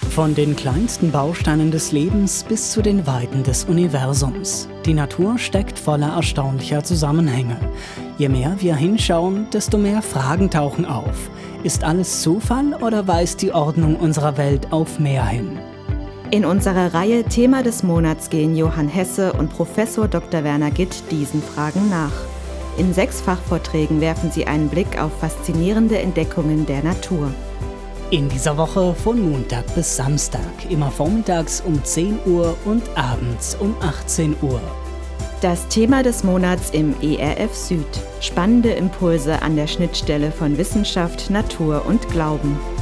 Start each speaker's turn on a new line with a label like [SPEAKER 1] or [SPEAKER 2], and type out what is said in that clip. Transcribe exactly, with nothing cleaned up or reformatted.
[SPEAKER 1] Von den kleinsten Bausteinen des Lebens bis zu den Weiten des Universums. Die Natur steckt voller erstaunlicher Zusammenhänge. Je mehr wir hinschauen, desto mehr Fragen tauchen auf. Ist alles Zufall oder weist die Ordnung unserer Welt auf mehr hin?
[SPEAKER 2] In unserer Reihe Thema des Monats gehen Johann Hesse und Professor Doktor Werner Gitt diesen Fragen nach. In sechs Fachvorträgen werfen sie einen Blick auf faszinierende Entdeckungen der Natur.
[SPEAKER 1] In dieser Woche von Montag bis Samstag, immer vormittags um zehn Uhr und abends um achtzehn Uhr.
[SPEAKER 2] Das Thema des Monats im E R F Süd. Spannende Impulse an der Schnittstelle von Wissenschaft, Natur und Glauben.